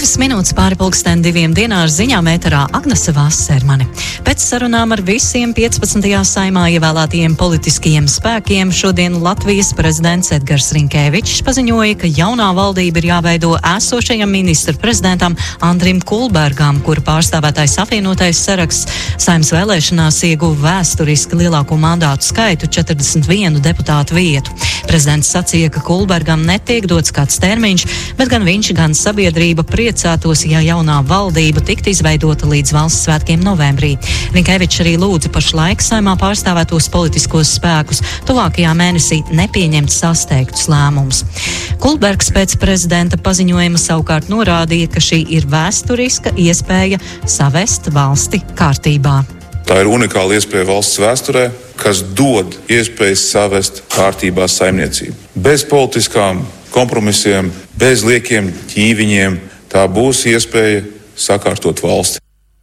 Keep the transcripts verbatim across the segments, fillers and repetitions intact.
Divas minūtes pāri pulksten diviem dienā ar ziņām ēterā Agnese Vassermane. Pēc sarunām ar visiem piecpadsmitajā saimā ievēlētajiem politiskajiem spēkiem šodien Latvijas prezidents Edgars Rinkēvičs paziņoja, ka jaunā valdība ir jāveido esošajam ministru prezidentam Andrim Kulbergam, kura pārstāvētais apvienotais saraksts Saeimas vēlēšanās ieguva vēsturiski lielāko mandātu skaitu četrdesmit vienu deputātu vietu. Prezidents sacīja, ka Kulbergam netiek dots kāds termiņš, bet gan viņš, gan sabiedrība priecātos, ja jaunā valdība tiktu izveidota līdz valsts svētkiem novembrī. Rinkēvičs arī lūdza pašlaik saimā pārstāvētos politiskos spēkus tuvākajā mēnesī nepieņemt sasteigtus lēmumus. Kulbergs pēc prezidenta paziņojuma savukārt norādīja, ka šī ir vēsturiska iespēja savest valsti kārtībā. Tā ir unikāla iespēja valsts vēsturē, kas dod iespējas savest kārtībā saimniecību. Bez politiskām kompromisiem, bez liekiem ķīviņiem, tā būs iespēja sakārtot valsti.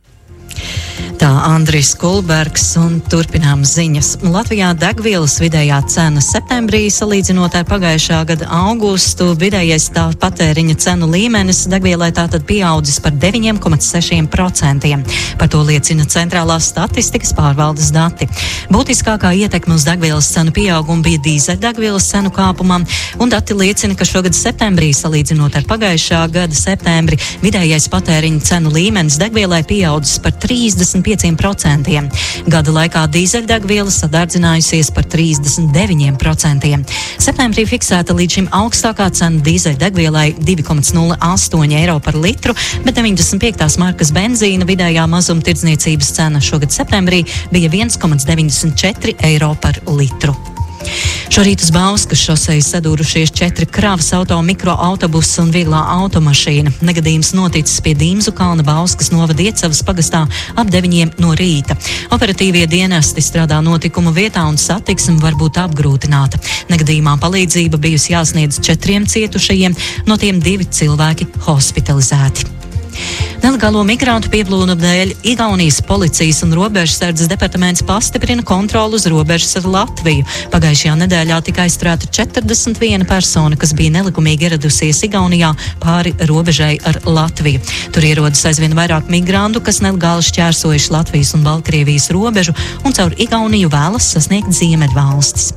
Tā Andris Kulbergs un turpinām ziņas. Latvijā degvielas vidējā cena septembrī salīdzinot ar pagājušā gada augustu vidējais tā patēriņa cenu līmenis degvielai tātad pieaudzis par deviņi komats seši procenti. Par to liecina centrālās statistikas pārvaldes dati. Būtiskākā ietekme uz degvielas cenu pieaugumu bija dīzeļdegvielas cenu kāpumam, un dati liecina, ka šogad septembrī salīdzinot ar pagājušā gada septembri vidējais patēriņa cenu līmenis degvielai pieaudzis par trīsdesmit pieci procenti. Gada laikā dīzeļdegviela sadārdzinājusies par trīsdesmit deviņi procenti. Septembrī fiksēta līdz šim augstākā cena dīzeļdegvielai divi komats nulle astoņi eiro par litru, bet deviņdesmit piektās markas benzīna vidējā mazumtirdzniecības cena šogad septembrī bija viens komats deviņdesmit četri eiro par litru. Šorīt uz Bauskas šoseju sadūrušies četri kravas auto, mikroautobusi un vieglā automašīna. Negadījums noticis pie Dīmzu kalna Bauskas novada Iecavas pagastā ap deviņiem no rīta. Operatīvie dienesti strādā notikuma vietā un satiksme var būt apgrūtināta. Negadījumā palīdzība bijusi jāsniedz četriem cietušajiem, no tiem divi cilvēki hospitalizēti. Nelegālo migrantu pieplūdu dēļ Igaunijas policijas un robežsardzes departaments pastiprina kontroli uz robežas ar Latviju. Pagājušajā nedēļā tika aizturēta četrdesmit viena persona, kas bija nelikumīgi ieradusies Igaunijā pāri robežai ar Latviju. Tur ierodas aizvien vairāk migrantu, kas nelegāli šķērsojuši Latvijas un Baltkrievijas robežu un caur Igauniju vēlas sasniegt ziemeļvalstis.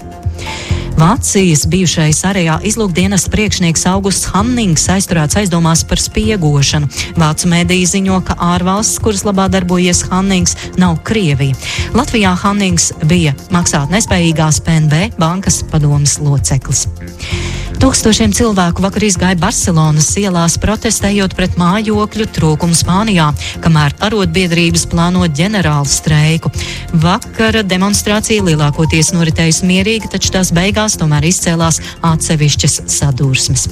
Vācijas bijušais ārējā izlūkdienesta priekšnieks Augusts Hannings aizturēts aizdomās par spiegošanu. Vācu mēdīji ziņo, ka ārvalsts, kuras labā darbojies Hannings, nav Krievija. Latvijā Hannings bija maksāt nespējīgās P N B bankas padomes loceklis. Tūkstošiem cilvēku vakar izgāja Barcelonas ielās protestējot pret mājokļu trūkumu Spānijā, kamēr arotbiedrības plāno ģenerālu streiku. Vakara demonstrācija lielākoties noritējusi mierīgi, taču tās beigās tomēr izcēlās atsevišķas sadursmes.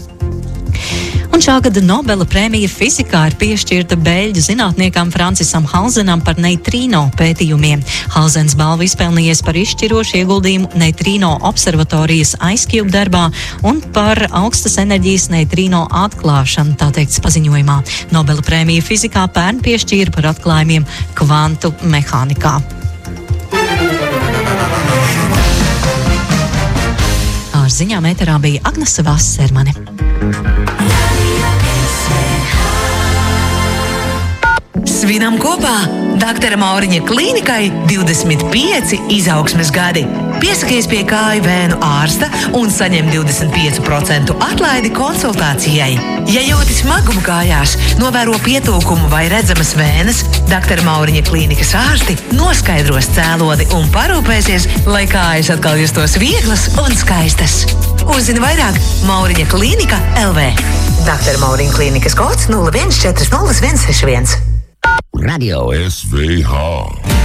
Un šā gada Nobela prēmija fizikā ir piešķirta beļģu zinātniekam Francisam Halzenam par neitrīno pētījumiem. Halzens balvu izpelnījies par izšķirošu ieguldījumu neitrīno observatorijas IceCube darbā un par augstas enerģijas neitrīno atklāšanu, tā teikts paziņojumā. Nobela prēmija fizikā pērn piešķīra par atklājumiem kvantu mehānikā. Ar ziņām ēterā bija Agnese Vassermane. Svinam kopā doktora Mauriņa klīnikai divdesmit pieci izaugsmes gadi. Piesakies pie kāju vēnu ārsta un saņem divdesmit pieci procenti atlaidi konsultācijai. Ja jūti smagumu kājās, novēro pietūkumu vai redzamas vēnes, doktora Mauriņa klīnikas ārsti noskaidros cēloni un parūpēsies, lai kājas atkal justos vieglas un skaistas. Uzzini vairāk Mauriņa klīnika L V. doktora Mauriņa klīnikas kods nulle viens četri nulle viens seši viens. Radio S V H.